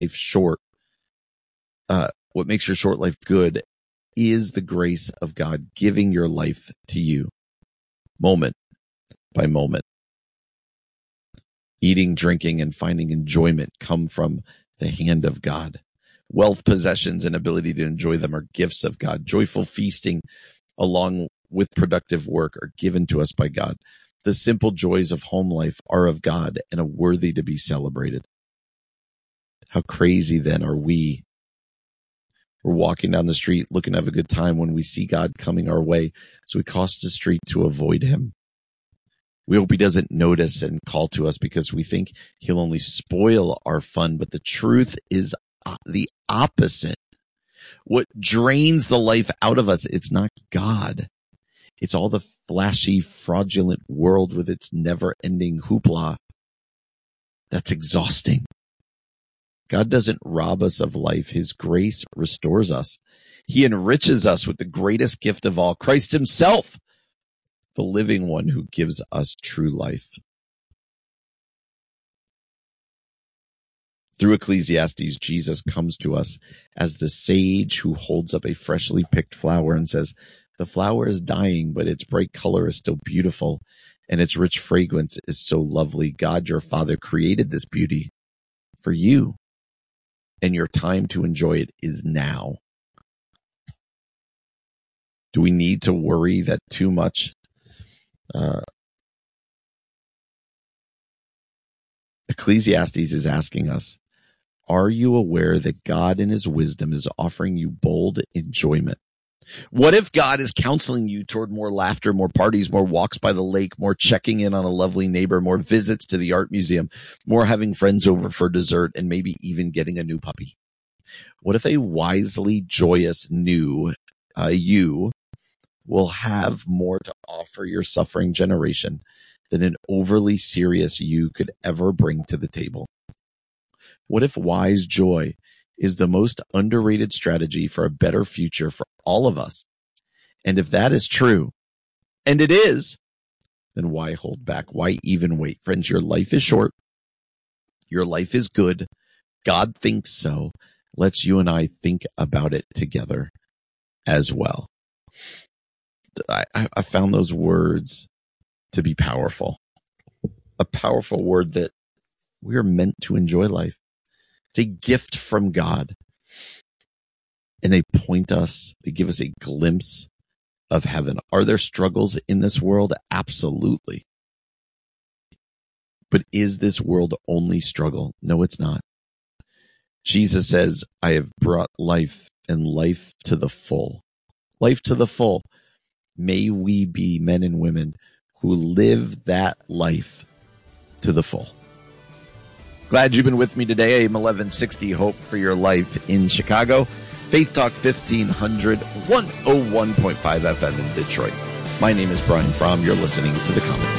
short, what makes your short life good is the grace of God giving your life to you moment by moment. Eating, drinking, and finding enjoyment come from the hand of God. Wealth, possessions, and ability to enjoy them are gifts of God. Joyful feasting along with productive work are given to us by God. The simple joys of home life are of God and are worthy to be celebrated. How crazy then are we? We're walking down the street looking to have a good time when we see God coming our way, so we cross the street to avoid him. We hope he doesn't notice and call to us because we think he'll only spoil our fun, but the truth is the opposite. What drains the life out of us, it's not God. It's all the flashy, fraudulent world with its never-ending hoopla. That's exhausting. God doesn't rob us of life. His grace restores us. He enriches us with the greatest gift of all, Christ himself, the living one who gives us true life. Through Ecclesiastes, Jesus comes to us as the sage who holds up a freshly picked flower and says, the flower is dying, but its bright color is still beautiful, and its rich fragrance is so lovely. God, your Father, created this beauty for you, and your time to enjoy it is now. Do we need to worry that too much? Ecclesiastes is asking us, are you aware that God in his wisdom is offering you bold enjoyment? What if God is counseling you toward more laughter, more parties, more walks by the lake, more checking in on a lovely neighbor, more visits to the art museum, more having friends over for dessert, and maybe even getting a new puppy? What if a wisely joyous new you will have more to offer your suffering generation than an overly serious you could ever bring to the table? What if wise joy is the most underrated strategy for a better future for all of us? And if that is true, and it is, then why hold back? Why even wait? Friends, your life is short. Your life is good. God thinks so. Let's you and I think about it together as well. I found those words to be powerful. A powerful word that we are meant to enjoy life. It's a gift from God. And they point us, they give us a glimpse of heaven. Are there struggles in this world? Absolutely. But is this world only struggle? No, it's not. Jesus says, I have brought life and life to the full. Life to the full. May we be men and women who live that life to the full. Glad you've been with me today. AM 1160 Hope for Your Life in Chicago. Faith Talk 1500, 101.5 FM in Detroit. My name is Brian Fromm. You're listening to The Comment.